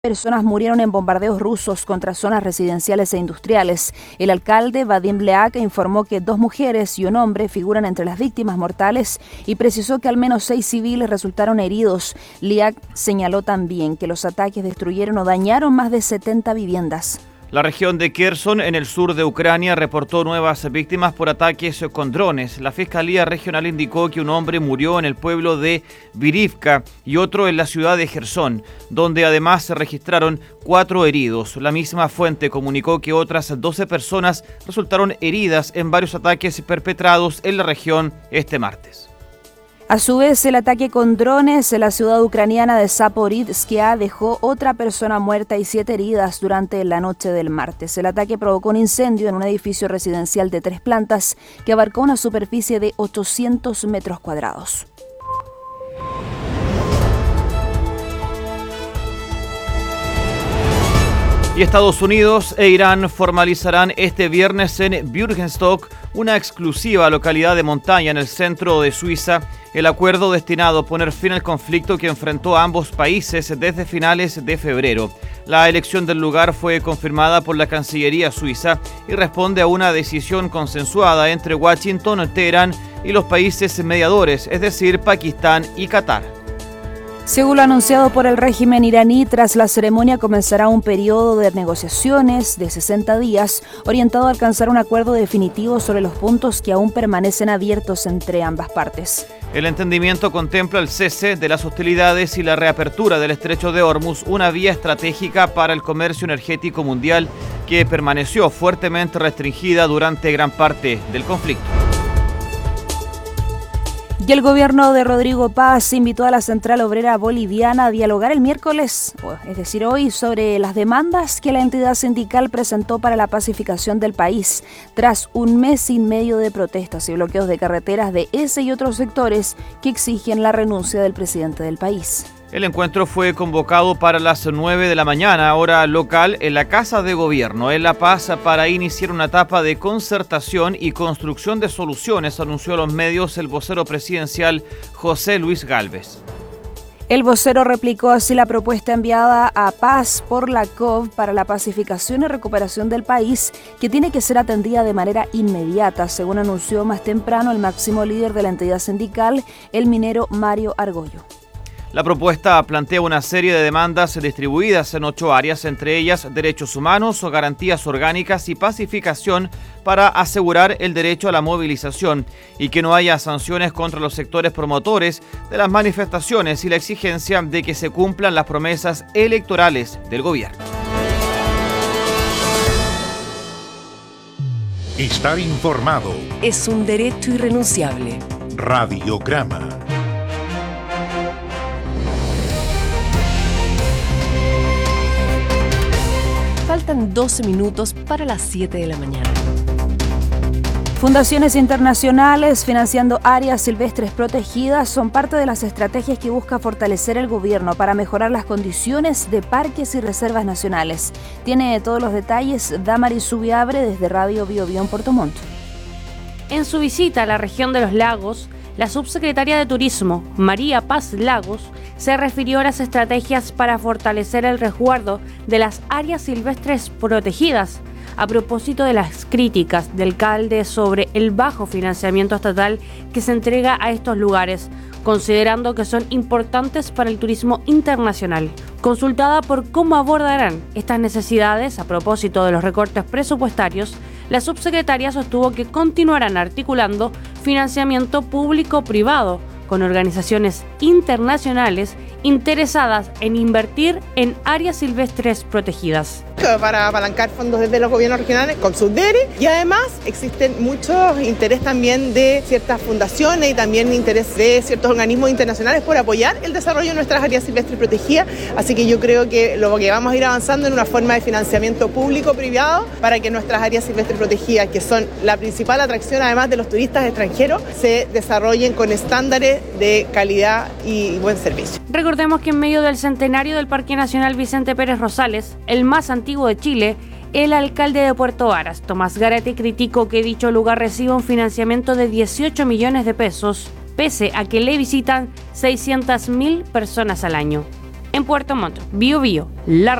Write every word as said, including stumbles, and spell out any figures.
Personas murieron en bombardeos rusos contra zonas residenciales e industriales. El alcalde Vadim Leak informó que dos mujeres y un hombre figuran entre las víctimas mortales y precisó que al menos seis civiles resultaron heridos. Leak señaló también que los ataques destruyeron o dañaron más de setenta viviendas. La región de Kherson, en el sur de Ucrania, reportó nuevas víctimas por ataques con drones. La Fiscalía Regional indicó que un hombre murió en el pueblo de Virivka y otro en la ciudad de Jersón, donde además se registraron cuatro heridos. La misma fuente comunicó que otras doce personas resultaron heridas en varios ataques perpetrados en la región este martes. A su vez, el ataque con drones en la ciudad ucraniana de Zaporizhzhia dejó otra persona muerta y siete heridas durante la noche del martes. El ataque provocó un incendio en un edificio residencial de tres plantas que abarcó una superficie de ochocientos metros cuadrados. Y Estados Unidos e Irán formalizarán este viernes en Bürgenstock, una exclusiva localidad de montaña en el centro de Suiza, el acuerdo destinado a poner fin al conflicto que enfrentó a ambos países desde finales de febrero. La elección del lugar fue confirmada por la Cancillería suiza y responde a una decisión consensuada entre Washington, Teherán y los países mediadores, es decir, Pakistán y Qatar. Según lo anunciado por el régimen iraní, tras la ceremonia comenzará un periodo de negociaciones de sesenta días orientado a alcanzar un acuerdo definitivo sobre los puntos que aún permanecen abiertos entre ambas partes. El entendimiento contempla el cese de las hostilidades y la reapertura del estrecho de Hormuz, una vía estratégica para el comercio energético mundial que permaneció fuertemente restringida durante gran parte del conflicto. Y el gobierno de Rodrigo Paz invitó a la Central Obrera Boliviana a dialogar el miércoles, es decir, hoy, sobre las demandas que la entidad sindical presentó para la pacificación del país, tras un mes y medio de protestas y bloqueos de carreteras de ese y otros sectores que exigen la renuncia del presidente del país. El encuentro fue convocado para las nueve de la mañana, hora local, en la Casa de Gobierno, en La Paz, para iniciar una etapa de concertación y construcción de soluciones, anunció a los medios el vocero presidencial José Luis Gálvez. El vocero replicó así la propuesta enviada a Paz por la C O V para la pacificación y recuperación del país, que tiene que ser atendida de manera inmediata, según anunció más temprano el máximo líder de la entidad sindical, el minero Mario Argollo. La propuesta plantea una serie de demandas distribuidas en ocho áreas, entre ellas derechos humanos, garantías orgánicas y pacificación para asegurar el derecho a la movilización y que no haya sanciones contra los sectores promotores de las manifestaciones y la exigencia de que se cumplan las promesas electorales del gobierno. Estar informado es un derecho irrenunciable. Radiograma. Faltan doce minutos para las siete de la mañana. Fundaciones internacionales financiando áreas silvestres protegidas son parte de las estrategias que busca fortalecer el gobierno para mejorar las condiciones de parques y reservas nacionales. Tiene todos los detalles Damaris Subiabre desde Radio Bio Bio en Puerto Montt. En su visita a la región de los lagos, la subsecretaria de Turismo, María Paz Lagos, se refirió a las estrategias para fortalecer el resguardo de las áreas silvestres protegidas, a propósito de las críticas del alcalde sobre el bajo financiamiento estatal que se entrega a estos lugares, considerando que son importantes para el turismo internacional. Consultada por cómo abordarán estas necesidades a propósito de los recortes presupuestarios, la subsecretaria sostuvo que continuarán articulando financiamiento público-privado con organizaciones internacionales interesadas en invertir en áreas silvestres protegidas. Para apalancar fondos desde los gobiernos regionales con sus D E R E, y además existen muchos interés también de ciertas fundaciones y también interés de ciertos organismos internacionales por apoyar el desarrollo de nuestras áreas silvestres protegidas, así que yo creo que lo que vamos a ir avanzando en una forma de financiamiento público-privado para que nuestras áreas silvestres protegidas, que son la principal atracción además de los turistas extranjeros, se desarrollen con estándares de calidad y buen servicio. Recordemos que en medio del centenario del Parque Nacional Vicente Pérez Rosales, el más antiguo de Chile, el alcalde de Puerto Varas, Tomás Gárate, criticó que dicho lugar reciba un financiamiento de dieciocho millones de pesos, pese a que le visitan seiscientas mil personas al año. En Puerto Montt, Bio Bio, la